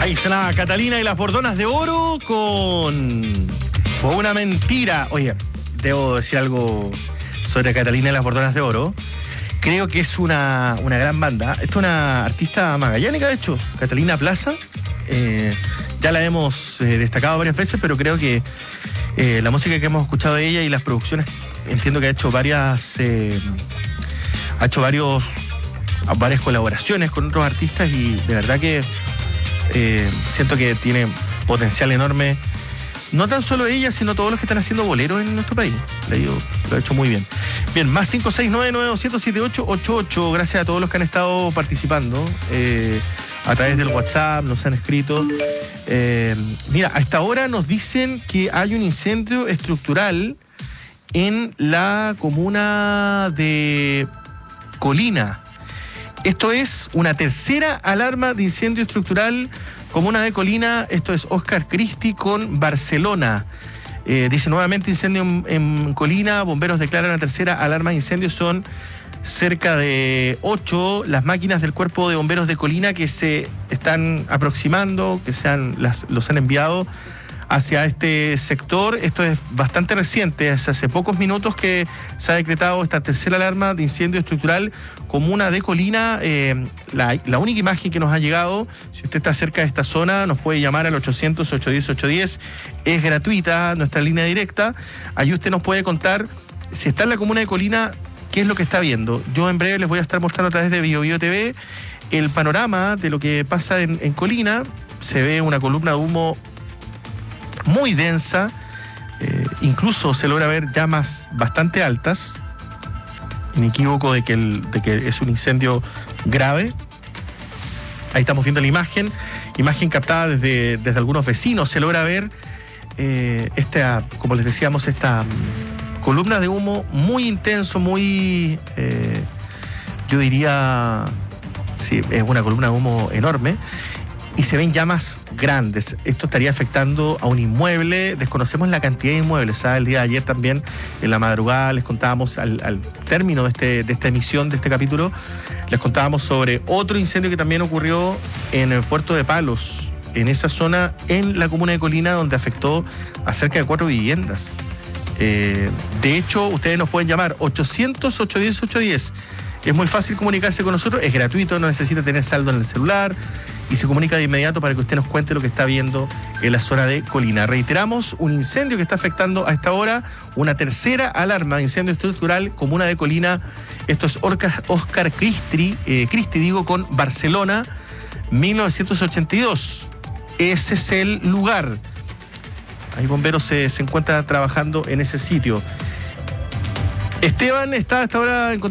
Ahí sonaba Catalina y las Bordonas de Oro con Fue una mentira. Oye, debo decir algo sobre Catalina y las Bordonas de Oro. Creo que es una gran banda. Esta es una artista magallánica, de hecho, Catalina Plaza. Ya la hemos destacado varias veces, pero creo que la música que hemos escuchado de ella y las producciones, entiendo que ha hecho varias colaboraciones con otros artistas y de verdad que siento que tiene potencial enorme. No tan solo ella, sino todos los que están haciendo boleros en nuestro país. Lo ha hecho muy bien. Bien, más 569-9200-7888. Gracias a todos los que han estado participando a través del WhatsApp, nos han escrito. Mira, a esta hora nos dicen que hay un incendio estructural en la comuna de Colina. Esto es una tercera alarma de incendio estructural, comuna de Colina. Esto es Oscar Christie con Barcelona. Dice nuevamente incendio en Colina. Bomberos declaran la tercera alarma de incendio. Son cerca de 8 las máquinas del Cuerpo de Bomberos de Colina que se están aproximando, que los han enviado hacia este sector. Esto es bastante reciente, es hace pocos minutos que se ha decretado esta tercera alarma de incendio estructural, comuna de Colina. La única imagen que nos ha llegado, si usted está cerca de esta zona, nos puede llamar al 800-810-810, es gratuita nuestra línea directa. Ahí usted nos puede contar, si está en la comuna de Colina, qué es lo que está viendo. Yo en breve les voy a estar mostrando a través de BioBio TV el panorama de lo que pasa en Colina. Se ve una columna de humo muy densa, incluso se logra ver llamas bastante altas, inequívoco de que es un incendio grave. Ahí estamos viendo la imagen captada desde algunos vecinos. Se logra ver como les decíamos, esta columna de humo muy intenso, muy, yo diría, sí, es una columna de humo enorme. Y se ven llamas grandes. Esto estaría afectando a un inmueble. Desconocemos la cantidad de inmuebles. El día de ayer también, en la madrugada, les contábamos al término de esta emisión, de este capítulo, les contábamos sobre otro incendio que también ocurrió en el Puerto de Palos, en esa zona, en la comuna de Colina, donde afectó a cerca de 4 viviendas. De hecho, ustedes nos pueden llamar 800-810-810. Es muy fácil comunicarse con nosotros, es gratuito, no necesita tener saldo en el celular y se comunica de inmediato para que usted nos cuente lo que está viendo en la zona de Colina. Reiteramos, un incendio que está afectando a esta hora, una tercera alarma de incendio estructural, comuna de Colina. Esto es Oscar Christie, con Barcelona, 1982. Ese es el lugar. Ahí bomberos se encuentran trabajando en ese sitio. Esteban está hasta ahora en